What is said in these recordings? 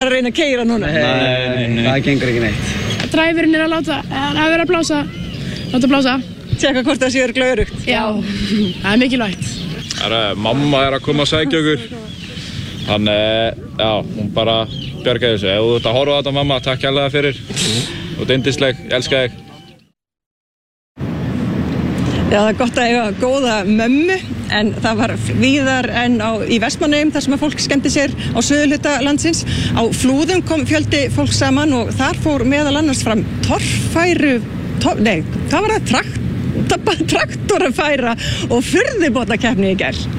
að reyna að keyra núna? Nei, það gengur ekki neitt. Dræfurinn að láta blása. Tjekka hvort það sé öruggt. Já, það mikilvægt. Mamma að koma að sækja okkur. Þannig, já, hún bara bjargaði þessu. Ef þú ert að horfa á þetta, mamma, takk hérlega fyrir. Þú ert yndisleg, ég elska þig. Já, það gott að eiga góða mömmu, en það var víðar en í Vestmannaeyjum þar sem að fólk skemmti sér á suðurhluta landsins. Á Flúðum kom fjöldi fólk saman og þar fór meðal annars fram traktorafæra og furðubátakeppni í gær.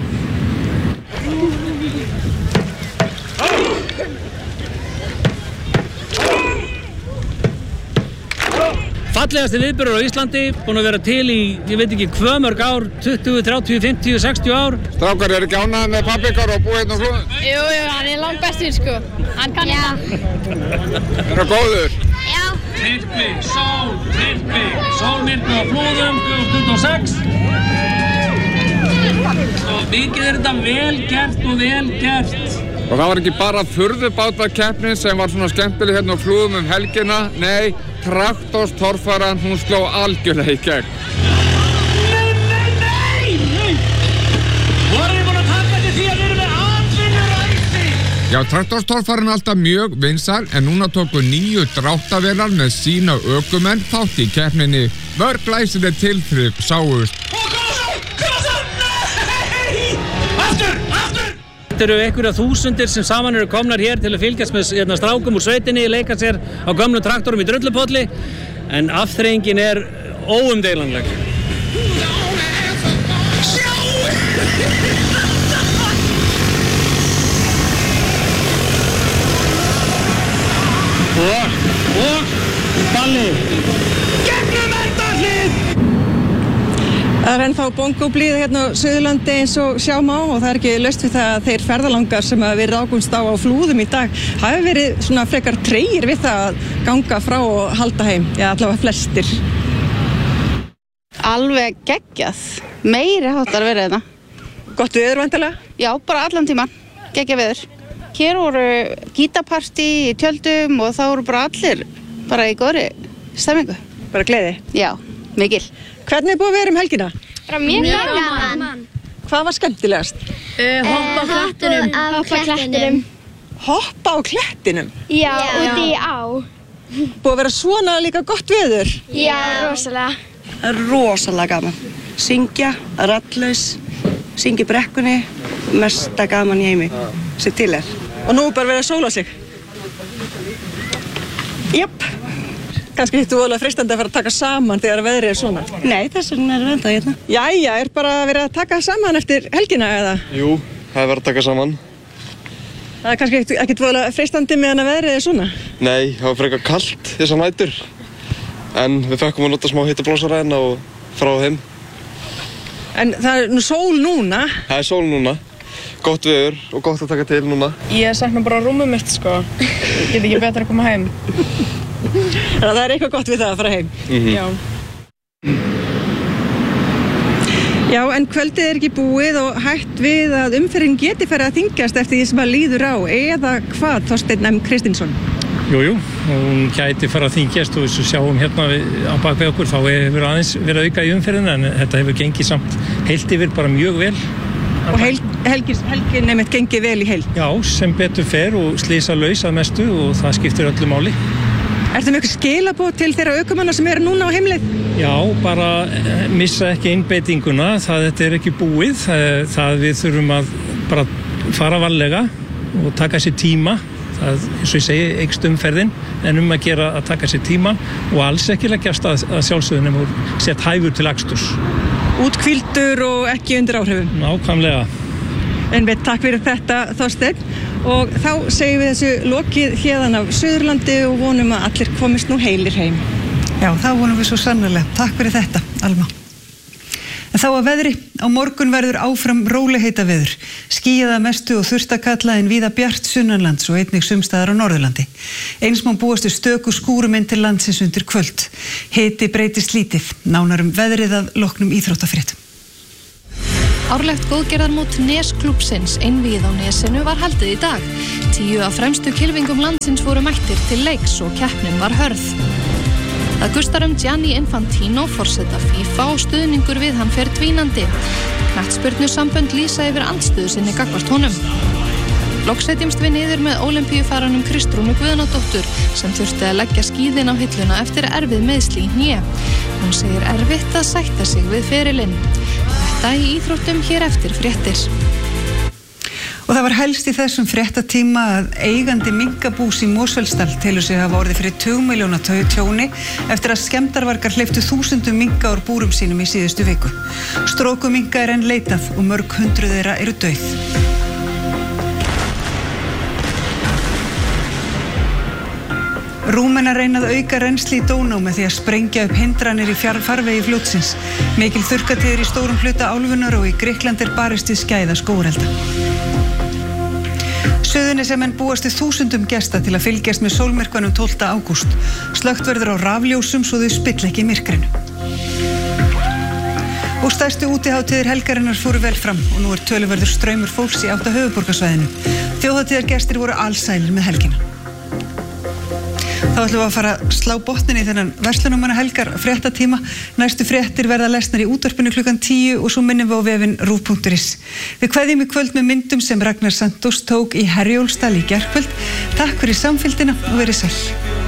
Fallegasti viðburður á Íslandi, búin að vera til í, ég veit ekki hvað mörg ár, 20, 30, 50, 60 ár. Strákar, eru ekki ánægðir með pabbi ykkar og búið hérna á Flúðum? Jú, hann er langt bestur, sko. Hann kann þetta. Er það góður? Já. Trippi, sólmyrkvi á Flúðum, 2026. Og mikið þetta vel gert. Og það var ekki bara furðubátakeppnin sem var svona skemmtileg hérna á Flúðum helgina, nei, traktorstorfaran, hún sló algjörlega í gegn. Nei! Vorum við búin að taka þetta því að við erum með atvinnuræsi? Já, traktorstorfaran er alltaf mjög vinsæl, en núna tóku 9 dráttavélar með sína ökumenn þátt í keppninni. Mörg glæsileg tilþrif sáust. Þetta eru einhverja þúsundir sem saman eru komnar hér til að fylgjast með strákum úr sveitinni, leika sér á gömlum traktorum í drullupolli, en afþreyingin er óumdeilanleg. Og balli. Gegnum endahlið! Það er ennþá bongóblíða hérna á Suðurlandi eins og sjá má og það er ekki laust við það að þeir ferðalangar sem við rákumst á Flúðum í dag hafi verið svona frekar tregir við það að ganga frá og halda heim, já allavega flestir. Alveg geggjað, meiri háttar verið þetta. Gott veður væntanlega? Já, bara allan tíman, geggjað veður. Hér voru gítarpartí í tjöldum og það voru bara allir bara í góðri stemmingu. Bara gleði? Já, mikil. Hvernig er búið að vera helgina? Bara mjög gaman. Hvað var skemmtilegast? Hoppa á klettinum. Hoppa á klettinum? Já, úti í á. Búið að vera svona líka gott veður? Já, rosalega. Rosalega gaman. Syngja, rallaus, syngja í brekkunni, mesta gaman í heimi sem til er. Og nú bara verið að sóla sig? Jöp. Kannski hittu voðalega freistandi að fara að taka saman þegar veðrið er svona? Nei, þess vegna er ennþá hérna. Jæja, er bara verið að taka saman eftir helgina eða? Jú, það er verið að taka saman. Það er kannski ekkert voðalega freistandi meðan að veðrið er svona? Nei, það var frekar kalt þessar nætur. En við fekkum að nota smá hittablásara hérna og frá þeim. En það er nú sól núna? Það er sól núna. Gott veður og gott að taka til núna. Ég sakna bara rúmið mitt, sko. Ég get ekki betra að koma heim. Þannig að það er eitthvað gott við það að fara heim. Já. Já, en kvöldið er ekki búið og hætt við að umferðin geti farið að þyngjast eftir því sem að líður á, eða hvað, Þorsteinn M. Kristinsson? Jú, hún gæti farið að þyngjast og þess að sjáum hérna á bak við okkur, þá hefur aðeins verið að auka í umferðina, en þetta hefur gengið samt heilt yfir bara mjög vel. Og helgin nefnitt gengið vel í heild? Já, sem betur fer og slysalaus að mestu og það skiptir öllu máli. Ertu með eitthvað skilaboð til þeirra ökumanna sem eru núna á heimleið? Já, bara missa ekki einbeitinguna, þetta er ekki búið, það við þurfum að bara fara varlega og taka sér tíma, það, eins og ég segi, eykst umferðin, en að gera að taka sér tíma og alls ekki leggjast að sjálfsögðunum og sett hæfur til aksturs. Úthvíldur og ekki undir áhrifum? Nákvæmlega. En við takk fyrir þetta, Þorsteinn. Og þá segjum við þessu lokið héðan af Suðurlandi og vonum að allir komist nú heilir heim. Já, það vonum við svo sannarlega. Takk fyrir þetta, Alma. En þá að veðri, á morgun verður áfram rólegheita veður. Skýjað að mestu og þurrtakalla en víða bjart sunnanlands og einnig sumstaðar á Norðurlandi. Eins má búast við stöku skúrum inn til landsins undir kvöld. Hiti breytist lítið, nánar veðrið að loknum íþróttafréttum. Árlegt góðgerðarmót Nesklúbbsins einvíð á Nesinu var haldið í dag. 10 af fremstu kylfingum landsins voru mættir til leiks og keppnin var hörð. Það gustar Gianni Infantino, forseta FIFA, og stuðningur við hann fer dvínandi. Knattspyrnusambönd lýsa yfir andstöðu sinni gagnvart honum. Loks setjumst við niður með ólympíufaranum Kristrúnu Guðnadóttur sem þurfti að leggja skíðin á hilluna eftir erfið meiðsli í hné. Hún segir erfitt að sætta sig við ferilinn. Þetta í íþróttum hér eftir fréttir. Og það var helst í þessum fréttatíma að eigandi minkabús í Mosfellsdal telur sig hafa orðið fyrir 20 milljóna tjóni eftir að skemmdarvargar hleyptu þúsundum minka úr búrum sínum í síðustu viku. Strókuminka enn leitað og mörg hundruð þeirra eru dauð. Rúmenar reyna að auka rennsli í Dóná með því að sprengja upp hindranir í farvegi fljótsins. Mikil þurrkatíður í stórum hluta álfunnar og í Grikklandi barist við skæða skógarelda. Suðurnesjamenn búast við þúsundum gesta til að fylgjast með sólmyrkvanum 12. ágúst. Slökkt verður á rafljósum svo þau spilla ekki í myrkrinu. Og stærstu útihátíðir helgarinnar fóru vel fram og nú töluverður straumur fólks í 8 höfuðborgarsvæðinu. Þjóðhátíðargestir voru alsælir með helgina. Þá ætlum við að fara að slá botnin í þennan verslunumanna helgar fréttatíma. Næstu fréttir verða lesnar í útvarpinu klukkan 10 og svo minnum við á vefinn rúv.is. Við kveðjum í kvöld með myndum sem Ragnar Santos tók í Herjólfsdal í gærkvöld. Takk fyrir samfylgdina og verið sæl.